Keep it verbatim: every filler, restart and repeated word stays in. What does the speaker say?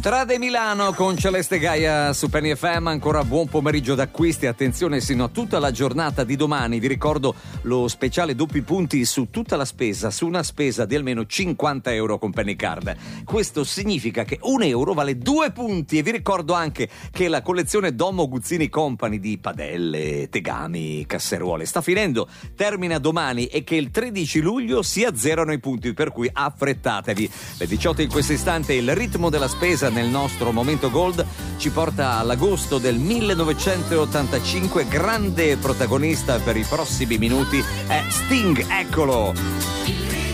Contrade Milano con Celeste Gaia su Penny F M. Ancora buon pomeriggio d'acquisti, attenzione sino a tutta la giornata di domani. Vi ricordo lo speciale doppi punti su tutta la spesa, su una spesa di almeno cinquanta euro con Penny Card. Questo significa che un euro vale due punti. E vi ricordo anche che la collezione Domo Guzzini Company di padelle, tegami, casseruole sta finendo, termina domani, e che il tredici luglio si azzerano i punti, per cui affrettatevi. Le diciotto in questo istante. Il ritmo della spesa nel nostro momento gold ci porta all'agosto del millenovecentottantacinque. Grande protagonista per i prossimi minuti è Sting, eccolo!